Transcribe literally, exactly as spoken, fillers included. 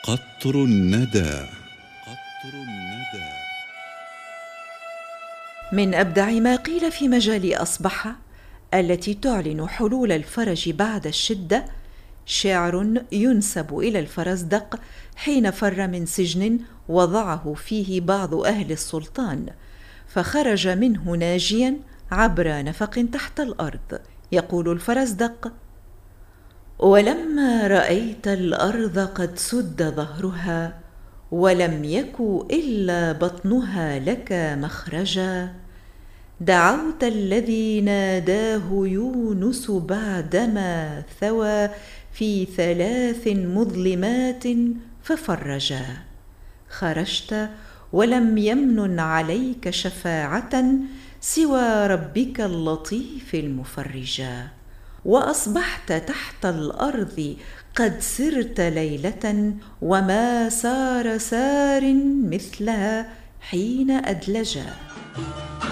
قطر الندى. قطر الندى. من أبدع ما قيل في مجال أصبح التي تعلن حلول الفرج بعد الشدة شعر ينسب إلى الفرزدق حين فر من سجن وضعه فيه بعض أهل السلطان، فخرج منه ناجيا عبر نفق تحت الأرض. يقول الفرزدق: ولما رأيت الأرض قد سد ظهرها ولم يك إلا بطنها لك مخرجا، دعوت الذي ناداه يونس بعدما ثوى في ثلاث مظلمات ففرجا، خرجت ولم يمن عليك شفاعة سوى ربك اللطيف المفرجا، وأصبحت تحت الأرض قد سرت ليلة وما سار سار مثلها حين أدلجا.